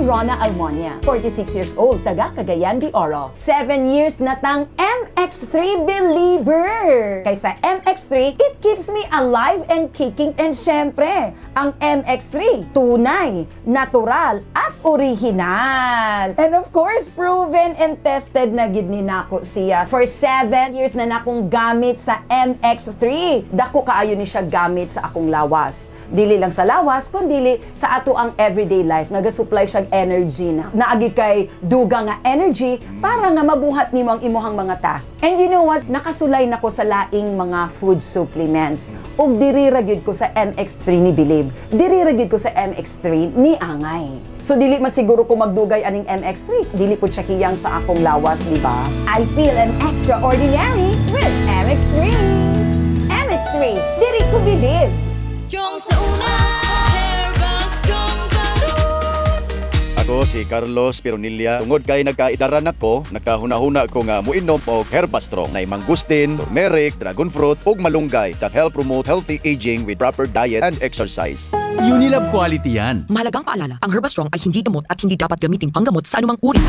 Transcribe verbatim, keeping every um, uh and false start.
si Rona Almonia, forty-six years old, taga Cagayan de Oro. seven years na tang M X three believer. Kaysa M X three, it keeps me alive and kicking. And syempre, ang M X three, tunay, natural, at original. And of course, proven and tested na gid ni nako siya. For seven years na nakong gamit sa M X three. Dako kaayo ni siya gamit sa akong lawas. Dili lang sa lawas, kundi sa ato ang everyday life. Nagasupply siya energy na. Naagi kay duga nga energy para nga mabuhat nimo ang imuhang mga task. And you know what? Nakasulay nako sa laing mga food supplements. Ug diri ra gyud ko sa M X three ni Believe. Diri ra gyud ko sa M X three ni Angay. So dili man siguro ko magdugay aning M X three. Dili po siya kiyang sa akong lawas, di ba? I feel an extraordinary with M X three. M X three, diri ko Believe. Strong sa una, Herbal Strong karon. Ako si Carlos Pironilla. Tungod kay nagkaidaran ako, nakahuna-huna ko nga muinom og Herbastrong na mangustin, turmeric, dragon fruit ug malunggay that help promote healthy aging with proper diet and exercise. Unilab quality yan. Mahalagang paalala, ang Herbastrong ay hindi gamot at hindi dapat gamitin panggamot sa anumang uri